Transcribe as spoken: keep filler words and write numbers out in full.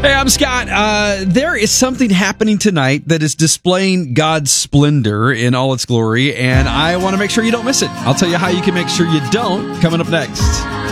Hey, I'm Scott. Uh, there is something happening tonight that is displaying God's splendor in all its glory, and I want to make sure you don't miss it. I'll tell you how you can make sure you don't coming up next.